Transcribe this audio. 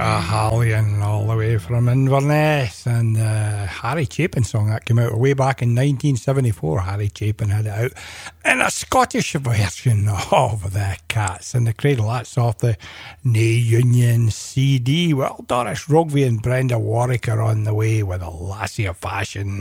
Hallion, all the way from Inverness, and Harry Chapin song that came out way back in 1974. Harry Chapin had it out in a Scottish version of the Cats in the Cradle. That's off the Nay Union CD. Well, Doris Rogvey and Brenda Warwick are on the way with a Lassie of Fashion.